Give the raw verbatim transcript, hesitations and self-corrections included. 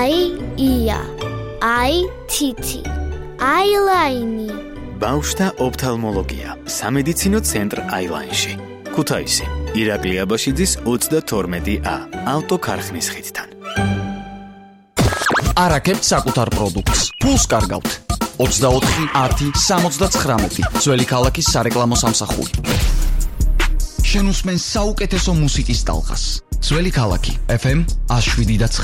აი ია, აი თითი, აილაინი. ბავშვთა ოფთალმოლოგია, სამედიცინო ცენტრ აილაინში. ქუთაისი, ირაკლი აბაშიძის ოცდათორმეტი ა, ავტოქარხნის ხიდთან. არაკებთ საკუთარ პროდუქტს. ფულს კარგავთ. ოცდაოთხი ათი სამოცდაცხრამეტი ძველი ქალაქის სარეკლამო სამსახური. შენ უსმენ საუკეთესო მუსიკის ტალღას. ძველი ქალაქი ეფ ემ ათს შვიდი და ცხრა.